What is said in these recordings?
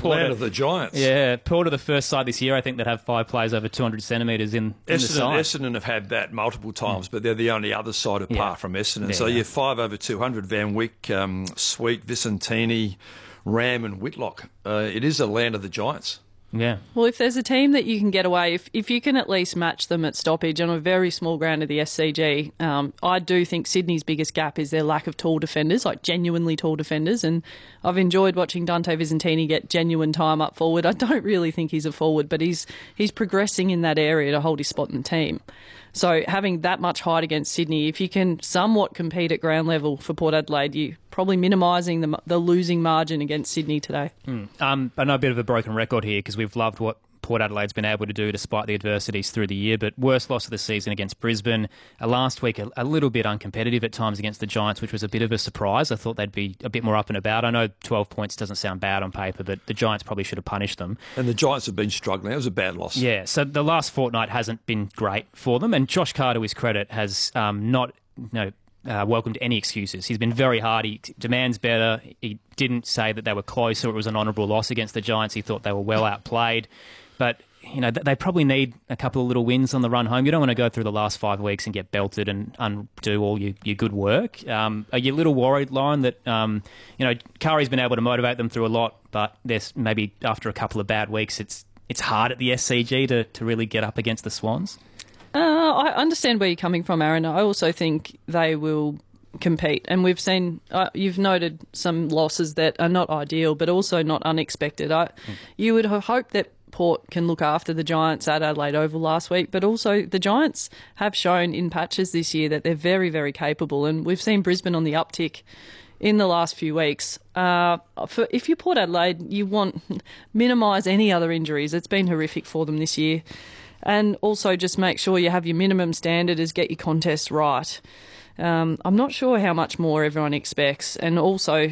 Land of the Giants. Yeah, Port are the first side this year, I think, that have 5 players over 200 centimetres in the side. Essendon have had that multiple times, but they're the only other side apart from Essendon. Yeah. So you're 5 over 200, Van Wyck, Sweet, Vicentini, Ram and Whitlock. It is a land of the Giants. Yeah. Well, if there's a team that you can get away, if you can at least match them at stoppage on a very small ground of the SCG, I do think Sydney's biggest gap is their lack of tall defenders, like genuinely tall defenders. And I've enjoyed watching Dante Vicentini get genuine time up forward. I don't really think he's a forward, but he's progressing in that area to hold his spot in the team. So having that much height against Sydney, if you can somewhat compete at ground level for Port Adelaide, you're probably minimising the losing margin against Sydney today. I know a bit of a broken record here because we've loved what Port Adelaide's been able to do despite the adversities through the year, but worst loss of the season against Brisbane. Last week, a little bit uncompetitive at times against the Giants, which was a bit of a surprise. I thought they'd be a bit more up and about. I know 12 points doesn't sound bad on paper, but the Giants probably should have punished them. And the Giants have been struggling. It was a bad loss. Yeah, so the last fortnight hasn't been great for them, and Josh Carr, to his credit, has not welcomed any excuses. He's been very hard. He demands better. He didn't say that they were close or it was an honourable loss against the Giants. He thought they were well outplayed. But, they probably need a couple of little wins on the run home. You don't want to go through the last 5 weeks and get belted and undo all your good work. Are you a little worried, Lauren, that, Curry's been able to motivate them through a lot, but there's maybe after a couple of bad weeks, it's hard at the SCG to really get up against the Swans? I understand where you're coming from, Aaron. I also think they will compete. And we've seen, you've noted some losses that are not ideal, but also not unexpected. You would hope that Port can look after the Giants at Adelaide Oval last week, but also the Giants have shown in patches this year that they're very, very capable. And we've seen Brisbane on the uptick in the last few weeks. If you're Port Adelaide, you want minimise any other injuries. It's been horrific for them this year. And also just make sure you have your minimum standard is get your contest right. I'm not sure how much more everyone expects. And also,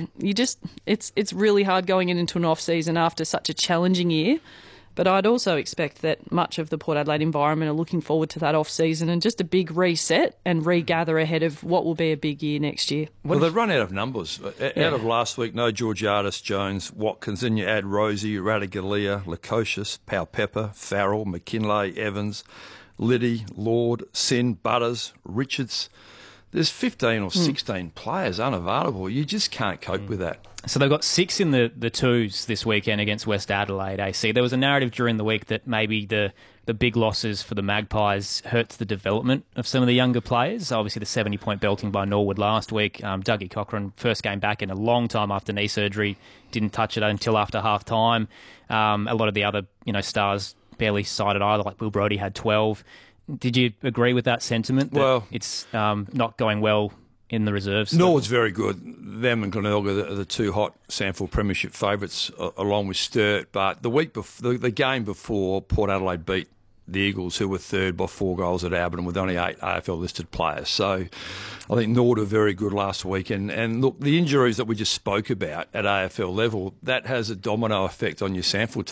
it's really hard going into an off-season after such a challenging year. But I'd also expect that much of the Port Adelaide environment are looking forward to that off-season and just a big reset and regather ahead of what will be a big year next year. Well, they've run out of numbers. Out of last week, no Georgiades, Jones, Watkins, then you add Rosie, Ratugolea, Lukosius, Powell-Pepper, Farrell, McKinlay, Evans, Liddy, Lord, Sin, Butters, Richards. There's 15 or 16 players unavailable. You just can't cope with that. So they've got 6 in the twos this weekend against West Adelaide AC. There was a narrative during the week that maybe the big losses for the Magpies hurts the development of some of the younger players. Obviously, the 70-point belting by Norwood last week. Dougie Cochran, first game back in a long time after knee surgery, didn't touch it until after half-time. A lot of the other stars barely cited either, like Will Brodie had 12. Did you agree with that sentiment? That it's not going well in the reserves? Norwood's very good. Them and Glenelga are the two hot SANFL premiership favourites, along with Sturt. But the week before, the game before, Port Adelaide beat the Eagles, who were third by 4 goals at Albion with only 8 AFL-listed players. So I think Norwood are very good last week. And look, the injuries that we just spoke about at AFL level, that has a domino effect on your SANFL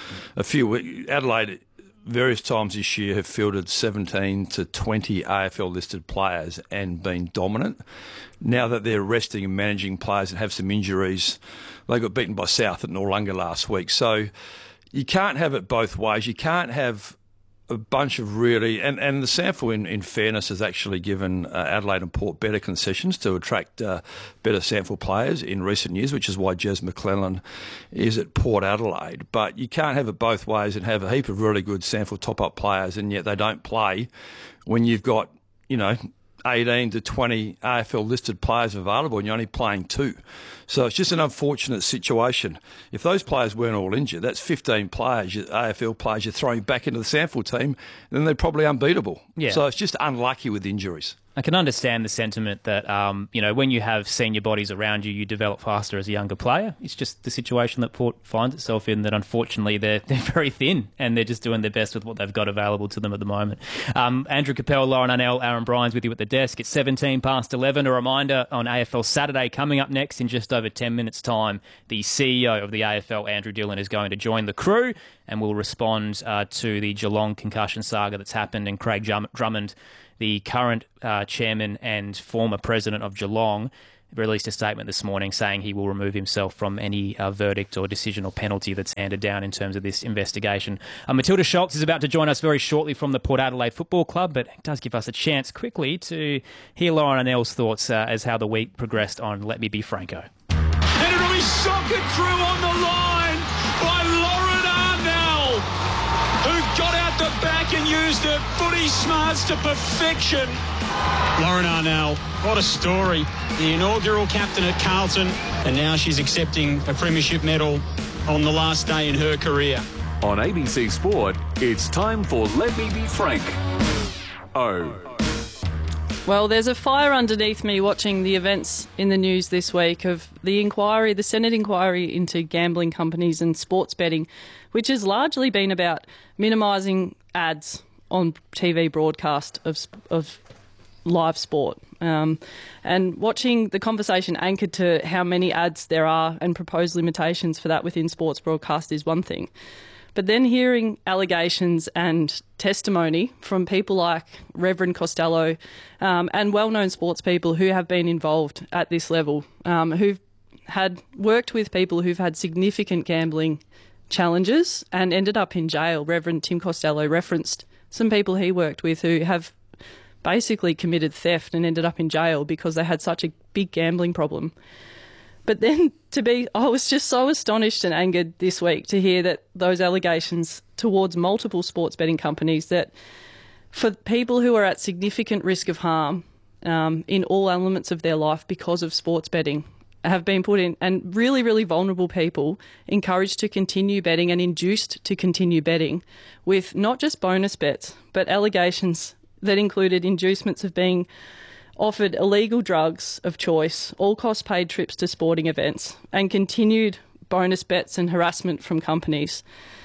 team. Adelaide various times this year have fielded 17 to 20 AFL-listed players and been dominant. Now that they're resting and managing players and have some injuries, they got beaten by South at Noarlunga last week. So you can't have it both ways. You can't have a bunch of really... And the SANFL, in fairness, has actually given Adelaide and Port better concessions to attract better SANFL players in recent years, which is why Jez McClellan is at Port Adelaide. But you can't have it both ways and have a heap of really good SANFL top-up players, and yet they don't play when you've got, 18 to 20 AFL-listed players available and you're only playing 2. So it's just an unfortunate situation. If those players weren't all injured, that's 15 players, AFL players, you're throwing back into the SANFL team, then they're probably unbeatable. Yeah. So it's just unlucky with injuries. I can understand the sentiment that, when you have senior bodies around you, you develop faster as a younger player. It's just the situation that Port finds itself in, that unfortunately they're very thin and they're just doing their best with what they've got available to them at the moment. Andrew Capel, Lauren Arnell, Aaron Bryans with you at the desk. It's 17 past 11. A reminder on AFL Saturday coming up next in just over 10 minutes' time. The CEO of the AFL, Andrew Dillon, is going to join the crew and will respond to the Geelong concussion saga that's happened, and Craig Drummond, the current chairman and former president of Geelong, released a statement this morning saying he will remove himself from any verdict or decision or penalty that's handed down in terms of this investigation. Matilda Schultz is about to join us very shortly from the Port Adelaide Football Club, but it does give us a chance quickly to hear Lauren Arnell's thoughts as how the week progressed on Let Me Be Franco. And it'll be socket through on the line by Lauren Arnell, who got out the back and used her footy smarts to perfection. Lauren Arnell, what a story. The inaugural captain at Carlton, and now she's accepting a premiership medal on the last day in her career. On ABC Sport, it's time for Let Me Be Frank. Well, there's a fire underneath me watching the events in the news this week of the inquiry, the Senate inquiry into gambling companies and sports betting, which has largely been about minimising ads on TV broadcast of live sport. And watching the conversation anchored to how many ads there are and proposed limitations for that within sports broadcast is one thing. But then hearing allegations and testimony from people like Reverend Costello and well-known sports people who have been involved at this level, who've had worked with people who've had significant gambling challenges and ended up in jail. Reverend Tim Costello referenced some people he worked with who have basically committed theft and ended up in jail because they had such a big gambling problem. But then I was just so astonished and angered this week to hear that those allegations towards multiple sports betting companies, that for people who are at significant risk of harm in all elements of their life because of sports betting, have been put in, and really, really vulnerable people encouraged to continue betting and induced to continue betting with not just bonus bets, but allegations that included inducements of being offered illegal drugs of choice, all-cost paid trips to sporting events, and continued bonus bets and harassment from companies.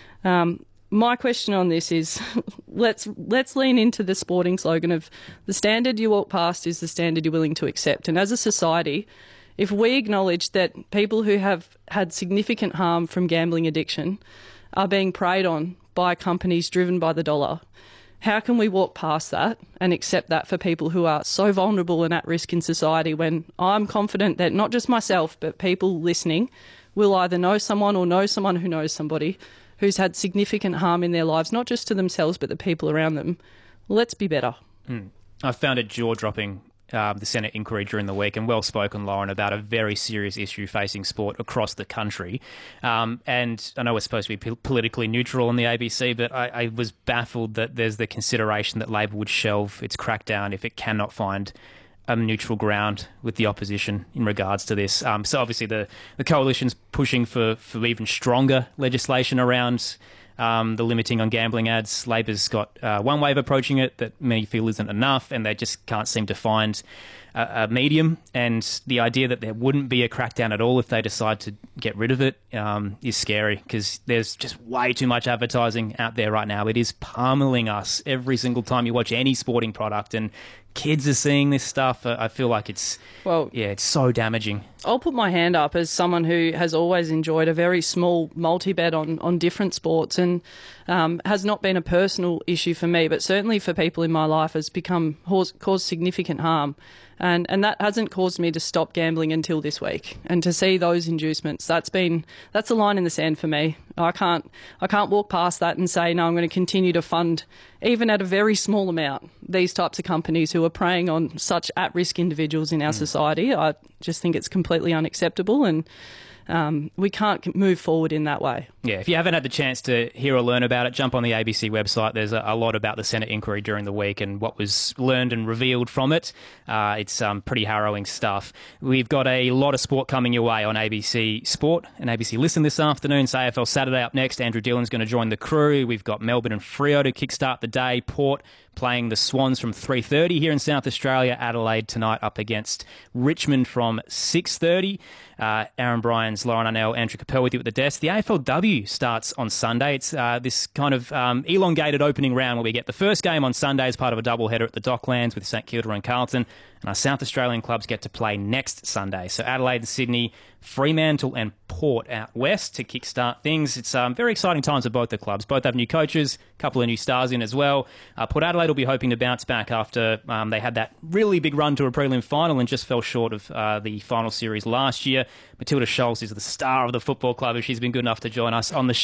My question on this is, let's lean into the sporting slogan of the standard you walk past is the standard you're willing to accept. And as a society, if we acknowledge that people who have had significant harm from gambling addiction are being preyed on by companies driven by the dollar, how can we walk past that and accept that for people who are so vulnerable and at risk in society, when I'm confident that not just myself, but people listening will either know someone or know someone who knows somebody who's had significant harm in their lives, not just to themselves, but the people around them. Let's be better. I found it jaw-dropping, the Senate inquiry during the week, and well-spoken, Lauren, about a very serious issue facing sport across the country. And I know we're supposed to be politically neutral on the ABC, but I was baffled that there's the consideration that Labor would shelve its crackdown if it cannot find a neutral ground with the opposition in regards to this. So obviously the coalition's pushing for even stronger legislation around the limiting on gambling ads. Labor's got one way of approaching it that many feel isn't enough, and they just can't seem to find a medium. And the idea that there wouldn't be a crackdown at all if they decide to get rid of it is scary, because there's just way too much advertising out there right now. It is pummeling us every single time you watch any sporting product, and kids are seeing this stuff. I feel like it's so damaging. I'll put my hand up as someone who has always enjoyed a very small multi-bet on different sports, and has not been a personal issue for me, but certainly for people in my life has caused significant harm. And that hasn't caused me to stop gambling until this week. And to see those inducements, that's a line in the sand for me. I can't walk past that and say, no, I'm going to continue to fund, even at a very small amount, these types of companies who are preying on such at-risk individuals in our society. I just think it's completely unacceptable, and we can't move forward in that way. Yeah, if you haven't had the chance to hear or learn about it, jump on the ABC website. There's a lot about the Senate inquiry during the week and what was learned and revealed from it. It's pretty harrowing stuff. We've got a lot of sport coming your way on ABC Sport and ABC Listen this afternoon. It's AFL Saturday up next. Andrew Dillon's going to join the crew. We've got Melbourne and Freo to kickstart the day. Port playing the Swans from 3:30 here in South Australia. Adelaide tonight up against Richmond from 6:30. Aaron Bryans, Lauren Arnell, Andrew Capel with you at the desk. The AFLW starts on Sunday. It's this kind of elongated opening round where we get the first game on Sunday as part of a doubleheader at the Docklands with St Kilda and Carlton, and our South Australian clubs get to play next Sunday. So Adelaide and Sydney Fremantle and Port out west to kickstart things. It's very exciting times for both the clubs. Both have new coaches, a couple of new stars in as well. Port Adelaide will be hoping to bounce back after they had that really big run to a prelim final and just fell short of the final series last year. Matilda Scholes is the star of the football club, and she's been good enough to join us on the show